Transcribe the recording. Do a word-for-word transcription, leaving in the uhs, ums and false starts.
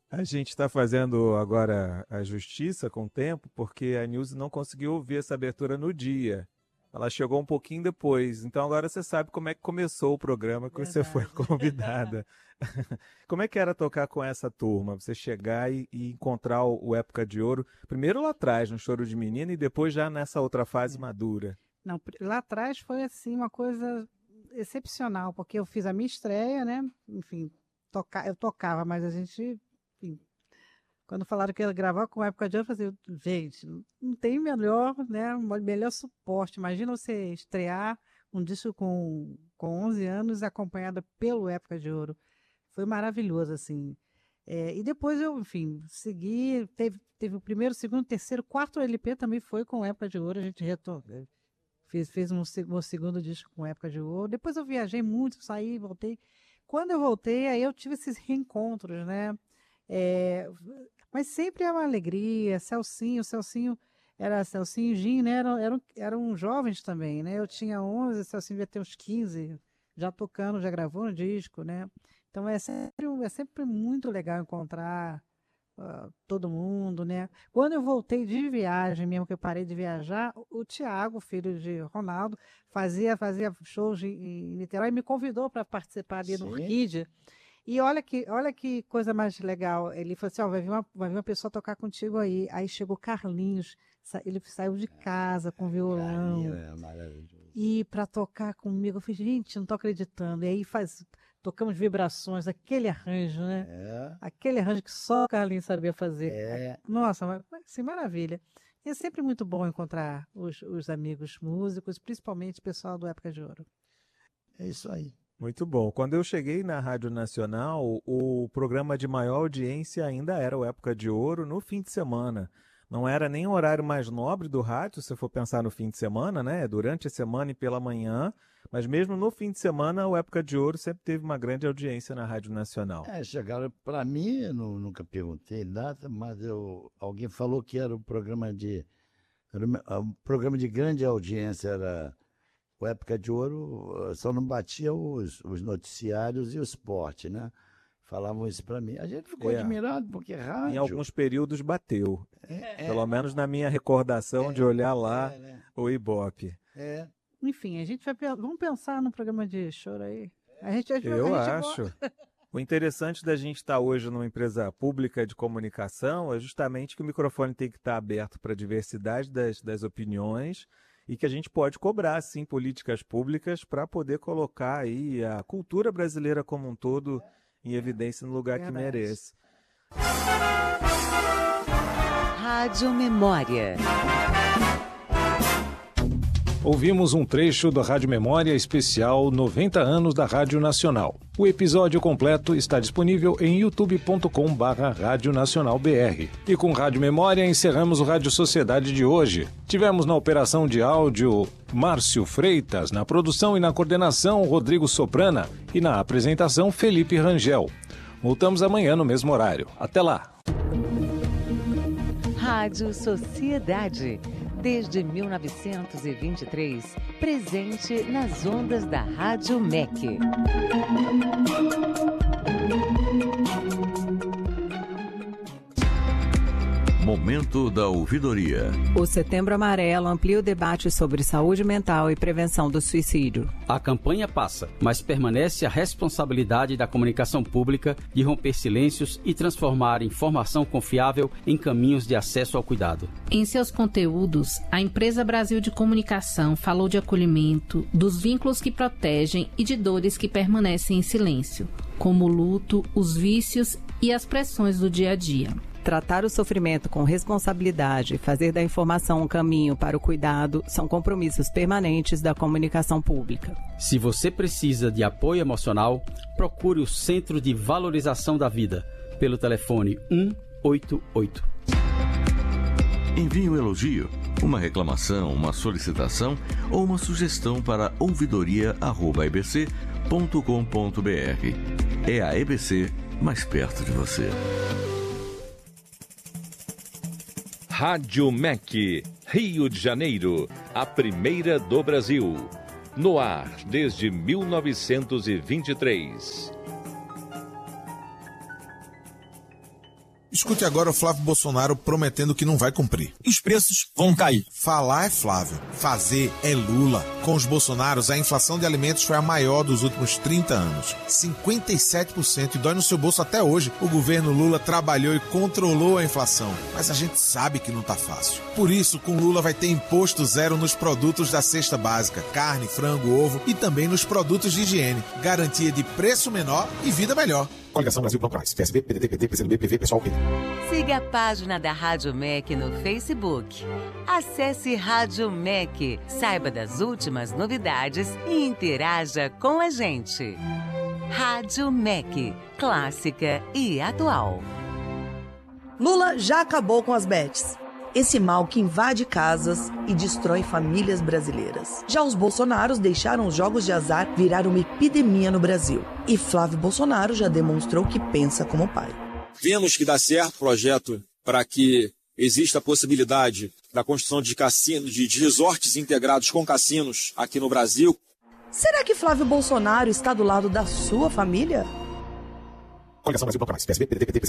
A gente está fazendo agora a justiça com o tempo, porque a Nilce não conseguiu ouvir essa abertura no dia. Ela chegou um pouquinho depois. Então agora você sabe como é que começou o programa que você foi Verdade. convidada. Como é que era tocar com essa turma? Você chegar e, e encontrar o, o Época de Ouro, primeiro lá atrás, no Choro de Menina, e depois já nessa outra fase madura. Não, pr- lá atrás foi assim uma coisa excepcional, porque eu fiz a minha estreia, né? Enfim, toca, eu tocava, mas a gente, enfim, quando falaram que ia gravar com a Época de Ouro, eu falei, assim, gente, não tem melhor, né? mo- Melhor suporte. Imagina você estrear um disco com, com onze anos acompanhada pelo Época de Ouro. Foi maravilhoso, assim. É, e depois eu, enfim, segui, teve, teve o primeiro, segundo, terceiro, quarto L P também foi com Época de Ouro, a gente retornou. Fiz, fiz um, se- um segundo disco com Época de Ouro. Depois eu viajei muito, saí, voltei. Quando eu voltei, aí eu tive esses reencontros, né? É, mas sempre é uma alegria. Celcinho, Celcinho era Celcinho e Gin, né? Eram, eram, eram jovens também, né? Eu tinha onze, Celcinho devia ter uns quinze, já tocando, já gravando disco, né? Então é sempre, um- é sempre muito legal encontrar ah, todo mundo, né? Quando eu voltei de viagem, mesmo que eu parei de viajar, o o Tiago, filho de Ronaldo, fazia, fazia shows em, em Niterói e me convidou para participar ali no Sim. Orquídea. E olha que, olha que coisa mais legal. Ele falou assim: ó, vai vir uma, vai vir uma pessoa tocar contigo aí. Aí chegou Carlinhos, sa- ele saiu de casa com Carlinho violão é maravilhoso. e para tocar comigo. Eu falei, gente, não tô acreditando. E aí faz, tocamos vibrações, aquele arranjo, né? É, Aquele arranjo que só o Carlinhos sabia fazer. é. Nossa, mas, assim, maravilha. E é sempre muito bom encontrar os, os amigos músicos, principalmente o pessoal do Época de Ouro. É isso aí. Muito bom. Quando eu cheguei na Rádio Nacional, o programa de maior audiência ainda era o Época de Ouro no fim de semana. Não era nem o horário mais nobre do rádio, se for pensar no fim de semana, né? Durante a semana e pela manhã. Mas mesmo no fim de semana, o Época de Ouro sempre teve uma grande audiência na Rádio Nacional. É, chegaram para mim, eu nu- nunca perguntei nada, mas eu, alguém falou que era um programa de era uma- um programa de grande audiência, era o Época de Ouro, eh, só não batia os, os noticiários e o esporte, né? Falavam isso para mim. A gente ficou É. admirado, porque Em rádio... alguns períodos bateu. É, Pelo menos na minha recordação de olhar lá é, né? o Ibope. É, Enfim, a gente vai pe- vamos pensar no programa de choro aí. A gente, a gente, Eu a gente acho. gosta. O interessante da gente estar hoje numa empresa pública de comunicação é justamente que o microfone tem que estar aberto para a diversidade das, das opiniões e que a gente pode cobrar, sim, políticas públicas para poder colocar aí a cultura brasileira como um todo em evidência no lugar que Verdade. merece. Rádio Memória. Ouvimos um trecho da Rádio Memória especial noventa anos da Rádio Nacional. O episódio completo está disponível em youtube ponto com barra Rádio Nacional B R. E com Rádio Memória encerramos o Rádio Sociedade de hoje. Tivemos na operação de áudio Márcio Freitas, na produção e na coordenação Rodrigo Soprana e na apresentação Felipe Rangel. Voltamos amanhã no mesmo horário. Até lá! Rádio Sociedade. Desde mil novecentos e vinte e três, presente nas ondas da Rádio M E C. Momento da ouvidoria. O Setembro Amarelo amplia o debate sobre saúde mental e prevenção do suicídio. A campanha passa, mas permanece a responsabilidade da comunicação pública de romper silêncios e transformar informação confiável em caminhos de acesso ao cuidado. Em seus conteúdos, a Empresa Brasil de Comunicação falou de acolhimento, dos vínculos que protegem e de dores que permanecem em silêncio, como o luto, os vícios e as pressões do dia a dia. Tratar o sofrimento com responsabilidade e fazer da informação um caminho para o cuidado são compromissos permanentes da comunicação pública. Se você precisa de apoio emocional, procure o Centro de Valorização da Vida, pelo telefone um oito oito. Envie um elogio, uma reclamação, uma solicitação ou uma sugestão para ouvidoria arroba e b c ponto com ponto b r. É a E B C mais perto de você. Rádio M E C, Rio de Janeiro, a primeira do Brasil. No ar desde mil novecentos e vinte e três. Escute agora o Flávio Bolsonaro prometendo que não vai cumprir. Os preços vão cair. Falar é Flávio, fazer é Lula. Com os Bolsonaros, a inflação de alimentos foi a maior dos últimos trinta anos. cinquenta e sete por cento e dói no seu bolso até hoje. O governo Lula trabalhou e controlou a inflação. Mas a gente sabe que não tá fácil. Por isso, com Lula vai ter imposto zero nos produtos da cesta básica. Carne, frango, ovo e também nos produtos de higiene. Garantia de preço menor e vida melhor. Coligação Brasil Plantrais, P S B, P D T, P T, P C D B, P V, Pessoal, P D. Siga a página da Rádio M E C no Facebook. Acesse Rádio M E C, saiba das últimas novidades e interaja com a gente. Rádio M E C, clássica e atual. Lula já acabou com as bets. Esse mal que invade casas e destrói famílias brasileiras. Já os Bolsonaros deixaram os jogos de azar virar uma epidemia no Brasil. E Flávio Bolsonaro já demonstrou que pensa como pai. Vemos que dá certo o projeto para que exista a possibilidade da construção de cassinos, de resorts integrados com cassinos aqui no Brasil. Será que Flávio Bolsonaro está do lado da sua família? Coligação Brasil Plantrais, P S B, P D T, P T,